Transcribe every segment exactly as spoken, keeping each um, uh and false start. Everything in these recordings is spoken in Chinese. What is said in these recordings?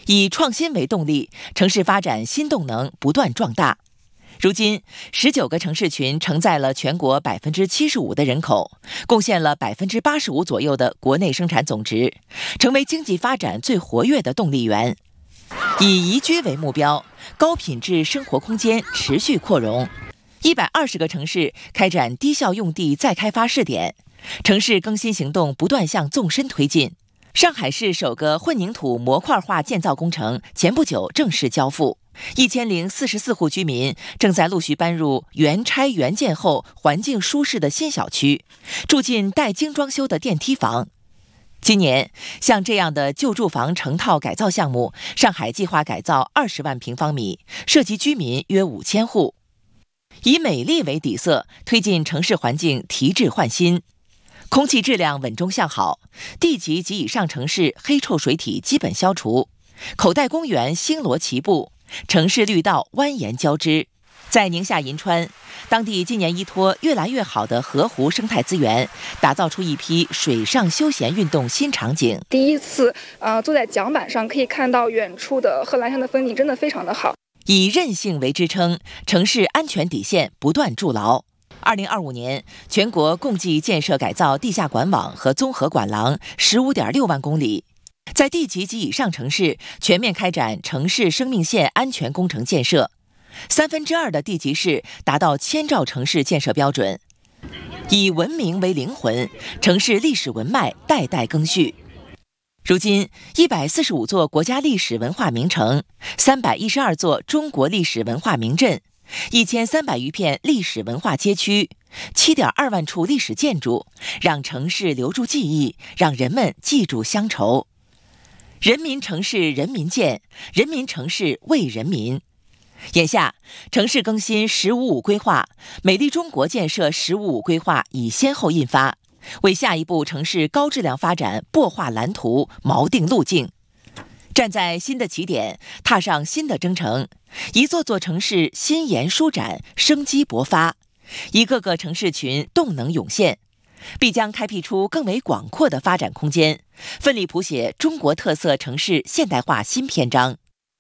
以创新为动力，城市发展新动能不断壮大。如今，十九个城市群承载了全国百分之七十五的人口，贡献了百分之八十五左右的国内生产总值，成为经济发展最活跃的动力源。以宜居为目标，高品质生活空间持续扩容。一百二十个城市开展低效用地再开发试点，城市更新行动不断向纵深推进。上海市首个混凝土模块化建造工程前不久正式交付，一千零四十四户居民正在陆续搬入原拆原建后环境舒适的新小区，住进带精装修的电梯房。今年，像这样的旧住房成套改造项目，上海计划改造二十万平方米，涉及居民约五千户。以美丽为底色，推进城市环境提质换新。空气质量稳中向好，地级及以上城市黑臭水体基本消除，口袋公园星罗棋布，城市绿道蜿蜒交织。在宁夏银川，当地今年依托越来越好的河湖生态资源，打造出一批水上休闲运动新场景。 第一次，呃，坐在桨板上可以看到远处的贺兰山的风景，真的非常的好。 以韧性为支撑，城市安全底线不断筑牢。二零二五年，全国共计建设改造地下管网和综合管廊十五点六万公里，在地级及以上城市全面开展城市生命线安全工程建设，三分之二的地级市达到千兆城市建设标准。以文明为灵魂，城市历史文脉代代更续。如今，一百四十五座国家历史文化名城，三百一十二座中国历史文化名镇，一千三百余片历史文化街区，七点二万处历史建筑，让城市留住记忆，让人们记住乡愁。人民城市人民建，人民城市为人民。眼下，城市更新“十五五”规划、美丽中国建设“十五五”规划已先后印发，为下一步城市高质量发展擘画蓝图、锚定路径。站在新的起点，踏上新的征程，一座座城市新颜舒展，生机勃发，一个个城市群动能涌现，必将开辟出更为广阔的发展空间，奋力谱写中国特色城市现代化新篇章。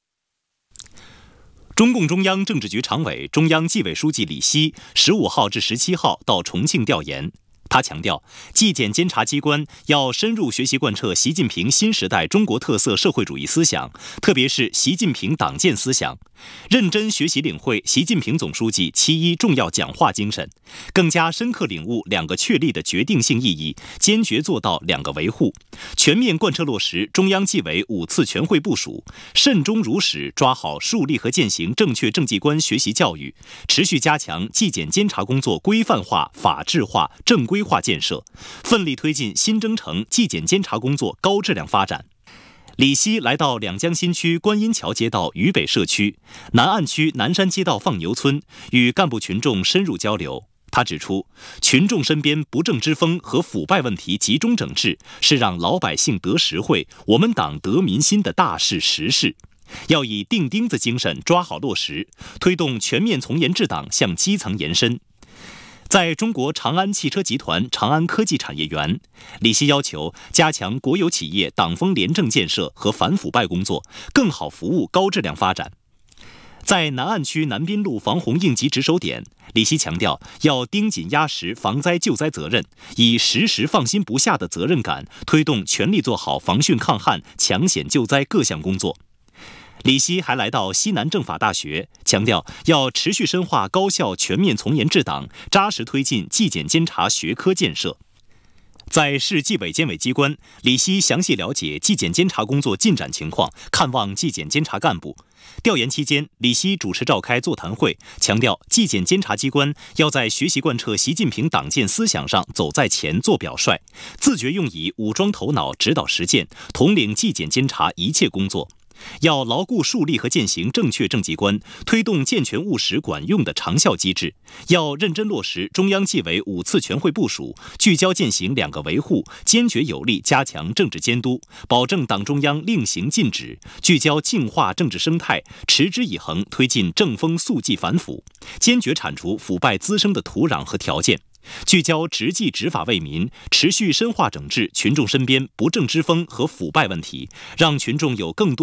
中共中央政治局常委、中央纪委书记李希十五号至十七号到重庆调研。他强调，纪检监察机关要深入学习贯彻习近平新时代中国特色社会主义思想，特别是习近平党建思想，认真学习领会习近平总书记七一重要讲话精神，更加深刻领悟两个确立的决定性意义，坚决做到两个维护，全面贯彻落实中央纪委五次全会部署，慎终如始抓好树立和践行正确政绩观学习教育，持续加强纪检监察工作规范化、法治化、正规化建设，奋力推进新征程纪检监察工作高质量发展。李希来到两江新区观音桥街道渝北社区、南岸区南山街道放牛村，与干部群众深入交流。他指出，群众身边不正之风和腐败问题集中整治，是让老百姓得实惠、我们党得民心的大事实事。要以钉钉子精神抓好落实，推动全面从严治党向基层延伸。在中国长安汽车集团长安科技产业园，李希要求加强国有企业党风廉政建设和反腐败工作，更好服务高质量发展。在南岸区南滨路防洪应急值守点，李希强调要盯紧压实防灾救灾责任，以时时放心不下的责任感，推动全力做好防汛抗旱、抢险救灾各项工作。李希还来到西南政法大学，强调要持续深化高效全面从严治党，扎实推进纪检监察学科建设。在市纪委监委机关，李希详细了解纪检监察工作进展情况，看望纪检监察干部。调研期间，李希主持召开座谈会，强调纪检监察机关要在学习贯彻习近平党建思想上走在前、做表率，自觉用以武装头脑、指导实践，统领纪检监察一切工作。要牢固树立和践行正确政绩观，推动健全务实管用的长效机制。要认真落实中央纪委五次全会部署，聚焦践行两个维护，坚决有力加强政治监督，保证党中央令行禁止，聚焦净化政治生态，持之以恒推进正风肃纪反腐，坚决铲除腐败滋生的土壤和条件。聚焦执纪执法为民，持续深化整治群众身边不正之风和腐败问题，让群众有更多